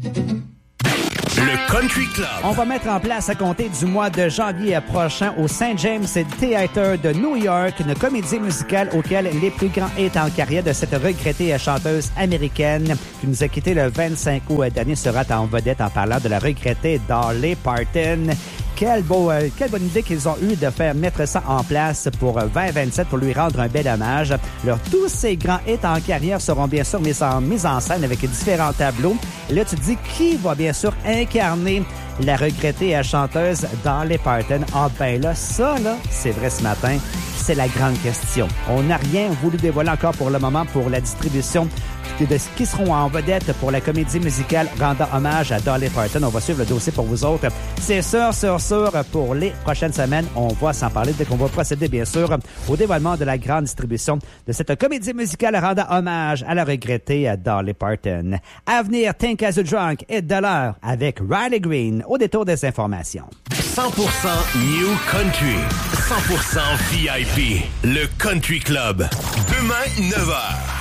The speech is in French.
Le Country Club. On va mettre en place à compter du mois de janvier prochain au St. James Theatre de New York une comédie musicale auquel les plus grands hits en carrière de cette regrettée chanteuse américaine qui nous a quittés le 25 août dernier sera en vedette en parlant de la regrettée Dolly Parton. Quelle bonne idée qu'ils ont eue de faire mettre ça en place pour 2027 pour lui rendre un bel hommage. Alors, tous ces grands hits en carrière seront bien sûr mis en scène avec différents tableaux. Et là, tu te dis qui va bien sûr incarner la regrettée chanteuse Dolly Parton. Ah ben là, ça là, c'est vrai ce matin, c'est la grande question. On n'a rien voulu dévoiler encore pour le moment pour la distribution de ce qui seront en vedette pour la comédie musicale rendant hommage à Dolly Parton. On va suivre le dossier pour vous autres. C'est sûr, pour les prochaines semaines, on va s'en parler dès qu'on va procéder, bien sûr, au dévoilement de la grande distribution de cette comédie musicale rendant hommage à la regrettée Dolly Parton. À venir, Think as a Drunk et de l'heure avec Riley Green au détour des informations. 100% New Country. 100% VIP. Le Country Club. Demain, 9h.